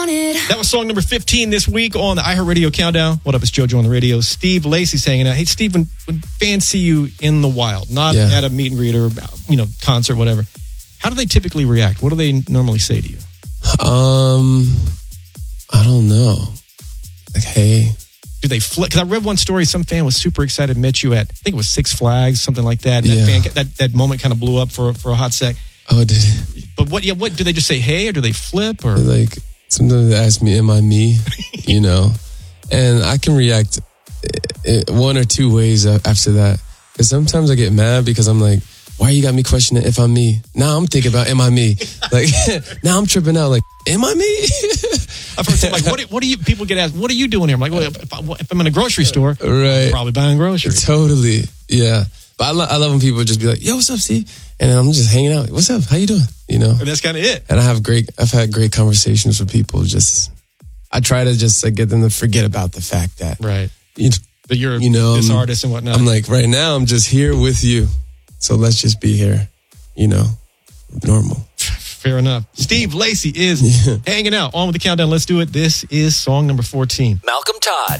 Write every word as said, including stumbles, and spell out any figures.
That was song number fifteen this week on the iHeartRadio Countdown. What up, it's JoJo on the radio. Steve Lacy's hanging out. Hey, Steve, when, when fans see you in the wild, not Yeah. at a meet and greet or, you know, concert, whatever, how do they typically react? What do they normally say to you? Um, I don't know. Like, hey. Do they flip? Because I read one story, some fan was super excited to meet you at, I think it was Six Flags, something like that. And Yeah. that, fan, that that moment kind of blew up for for a hot sec. Oh, did it? But what? Yeah, what do they just say? Hey, or do they flip? Or Like, sometimes they ask me, am I me? You know? And I can react i- i- one or two ways a- after that. Because sometimes I get mad because I'm like, why you got me questioning if I'm me? Now I'm thinking about, am I me? Like, now I'm tripping out like, am I me? I've heard some, like, what do, what do you, people get asked, what are you doing here? I'm like, well, if, I, if I'm in a grocery store, Right. I'm probably buying groceries. Totally. Yeah. But I, lo- I love when people just be like, yo, what's up, Steve? And then I'm just hanging out. What's up? How you doing? You know? And that's kind of it. And I have great, I've had great conversations with people. Just, I try to just like, get them to forget about the fact that, Right. you, That you're you know, this I'm- artist and whatnot. I'm like, right now, I'm just here with you. So let's just be here, you know, normal. Fair enough. Steve Lacy is Yeah. hanging out on with the countdown. Let's do it. This is song number fourteen. Malcolm Todd